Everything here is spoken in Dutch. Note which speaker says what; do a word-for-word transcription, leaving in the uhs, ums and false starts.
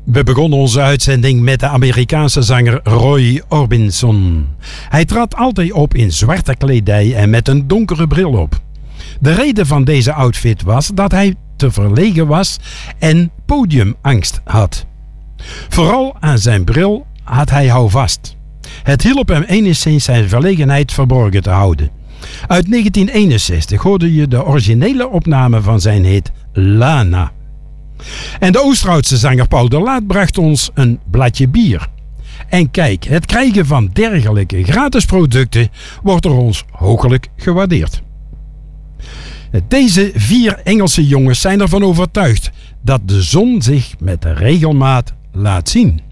Speaker 1: We begonnen onze uitzending met de Amerikaanse zanger Roy Orbison. Hij trad altijd op in zwarte kledij en met een donkere bril op. De reden van deze outfit was dat hij te verlegen was en podiumangst had. Vooral aan zijn bril had hij houvast. Het hielp hem enigszins zijn verlegenheid verborgen te houden. Uit negentien eenenzestig hoorde je de originele opname van zijn hit Lana. En de Oosterhoutse zanger Paul de Laat bracht ons een bladje bier. En kijk, het krijgen van dergelijke gratis producten wordt door ons hooglijk gewaardeerd. Deze vier Engelse jongens zijn ervan overtuigd dat de zon zich met regelmaat laat zien.